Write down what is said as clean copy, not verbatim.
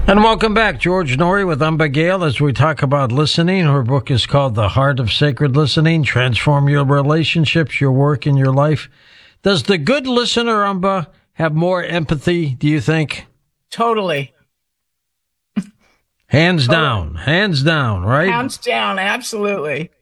And welcome back, George Norrie with Umba Gale, as we talk about listening. Her book is called The Heart of Sacred Listening, Transform Your Relationships, Your Work, and Your Life. Does the good listener, Umba, have more empathy, do you think? Totally. Hands down, right? Hands down, absolutely.